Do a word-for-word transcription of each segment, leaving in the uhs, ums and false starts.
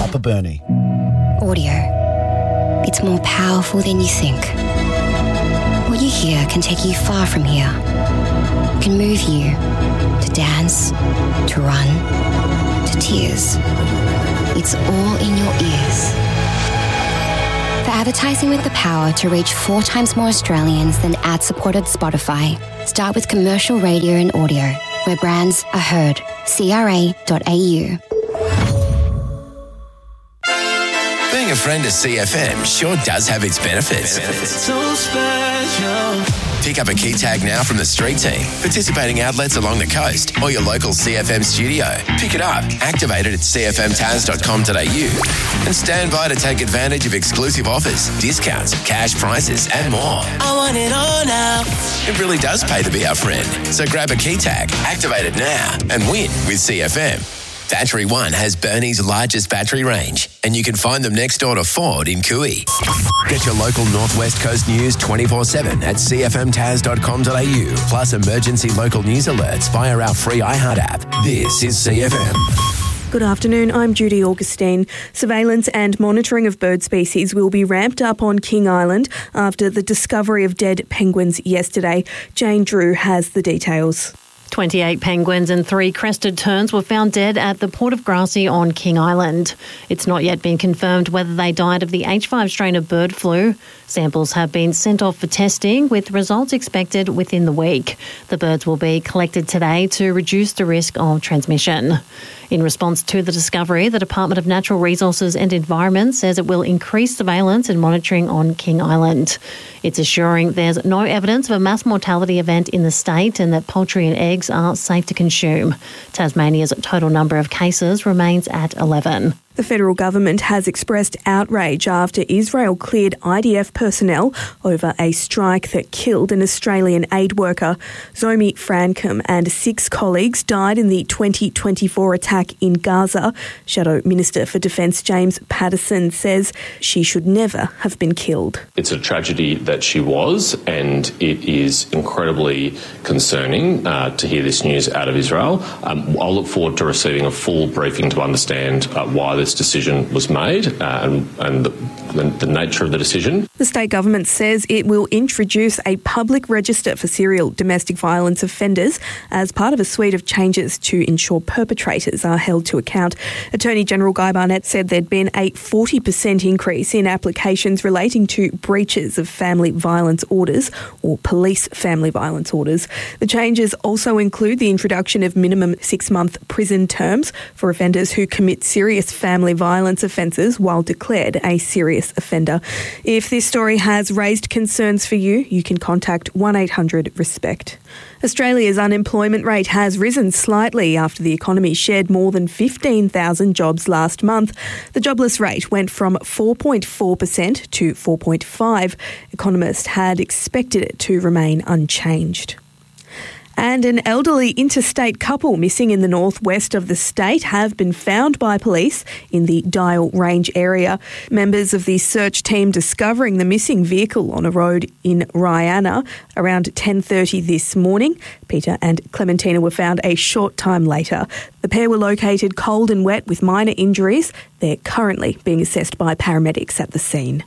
Upper Burnie. Audio. It's more powerful than you think. What you hear can take you far from here. It can move you to dance, to run, to tears. It's all in your ears. For advertising with the power to reach four times more Australians than ad-supported Spotify, start with commercial radio and audio, where brands are heard. C R A dot A U. Being a friend of C F M sure does have its benefits. benefits. So special. Pick up a key tag now from the street team, participating outlets along the coast, or your local C F M studio. Pick it up, activate it at c f m taz dot com dot a u, and stand by to take advantage of exclusive offers, discounts, cash prizes, and more. I want it all now. It really does pay to be our friend. So grab a key tag, activate it now, and win with C F M. Battery One has Burnie's largest battery range, and you can find them next door to Ford in Cooey. Get your local Northwest Coast news twenty-four seven at c f m taz dot com dot a u, plus emergency local news alerts via our free iHeart app. This is C F M. Good afternoon, I'm Judy Augustine. Surveillance and monitoring of bird species will be ramped up on King Island after the discovery of dead penguins yesterday. Jane Drew has the details. twenty-eight penguins and three crested terns were found dead at the Port of Grassy on King Island. It's not yet been confirmed whether they died of the H five strain of bird flu. Samples have been sent off for testing, with results expected within the week. The birds will be collected today to reduce the risk of transmission. In response to the discovery, the Department of Natural Resources and Environment says it will increase surveillance and monitoring on King Island. It's assuring there's no evidence of a mass mortality event in the state and that poultry and eggs are safe to consume. Tasmania's total number of cases remains at eleven. The federal government has expressed outrage after Israel cleared I D F personnel over a strike that killed an Australian aid worker. Zomi Francom and six colleagues died in the twenty twenty-four attack in Gaza. Shadow Minister for Defence James Patterson says she should never have been killed. It's a tragedy that she was, and it is incredibly concerning uh, to hear this news out of Israel. Um, I'll look forward to receiving a full briefing to understand uh, why this decision was made uh, and, and the, the, the nature of the decision. The state government says it will introduce a public register for serial domestic violence offenders as part of a suite of changes to ensure perpetrators are held to account. Attorney General Guy Barnett said there'd been a forty percent increase in applications relating to breaches of family violence orders or police family violence orders. The changes also include the introduction of minimum six-month prison terms for offenders who commit serious family family violence offences while declared a serious offender. If this story has raised concerns for you, you can contact one eight hundred RESPECT. Australia's unemployment rate has risen slightly after the economy shed more than fifteen thousand jobs last month. The jobless rate went from four point four percent to four point five percent. Economists had expected it to remain unchanged. And an elderly interstate couple missing in the northwest of the state have been found by police in the Dial Range area. Members of the search team discovering the missing vehicle on a road in Rihanna around ten thirty this morning. Peter and Clementina were found a short time later. The pair were located cold and wet with minor injuries. They're currently being assessed by paramedics at the scene.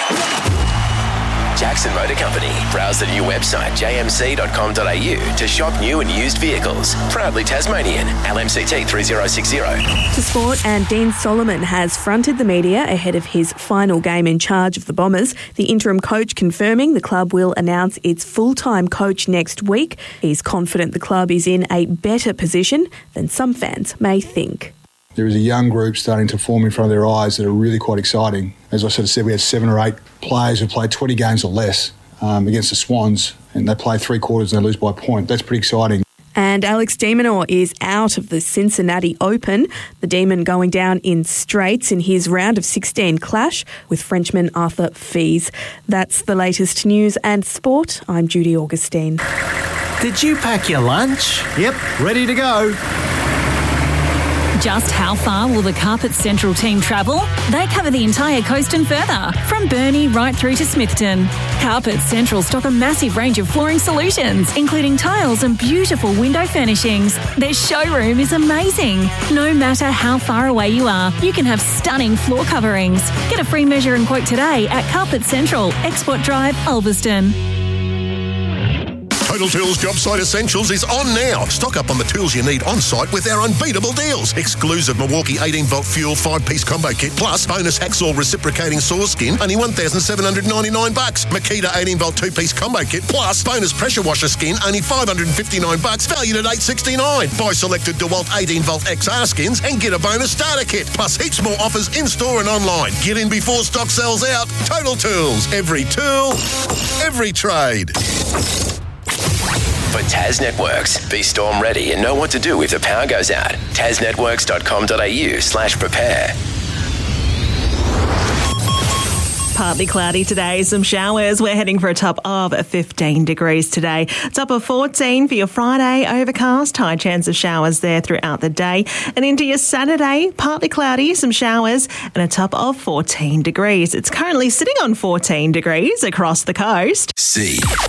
Jackson Motor Company. Browse the new website j m c dot com dot a u to shop new and used vehicles. Proudly Tasmanian. L M C T three zero six zero. To sport, and Dean Solomon has fronted the media ahead of his final game in charge of the Bombers. The interim coach confirming the club will announce its full-time coach next week. He's confident the club is in a better position than some fans may think. There is a young group starting to form in front of their eyes that are really quite exciting. As I sort of said, we had seven or eight players who played twenty games or less um, against the Swans, and they play three quarters and they lose by a point. That's pretty exciting. And Alex de Minaur is out of the Cincinnati Open. The Demon going down in straights in his round of sixteen clash with Frenchman Arthur Fils. That's the latest news and sport. I'm Judy Augustine. Did you pack your lunch? Yep, ready to go. Just how far will the Carpet Central team travel? They cover the entire coast and further, from Burnie right through to Smithton. Carpet Central stock a massive range of flooring solutions, including tiles and beautiful window furnishings. Their showroom is amazing. No matter how far away you are, you can have stunning floor coverings. Get a free measure and quote today at Carpet Central, Export Drive, Ulverston. Total Tools Job Site Essentials is on now. Stock up on the tools you need on site with our unbeatable deals. Exclusive Milwaukee eighteen volt fuel five-piece combo kit plus bonus hacksaw reciprocating saw skin, only one thousand seven hundred ninety-nine bucks. Makita eighteen volt two-piece combo kit plus bonus pressure washer skin, only five hundred fifty-nine bucks, valued at eight sixty-nine. Buy selected DeWalt eighteen volt X R skins and get a bonus starter kit, plus heaps more offers in-store and online. Get in before stock sells out. Total Tools. Every tool, every trade. For Tas Networks, be storm ready and know what to do if the power goes out. tas networks dot com dot a u slash prepare. Partly cloudy today, some showers. We're heading for a top of fifteen degrees today. Top of fourteen for your Friday, overcast. High chance of showers there throughout the day. And into your Saturday, partly cloudy, some showers, and a top of fourteen degrees. It's currently sitting on fourteen degrees across the coast. C.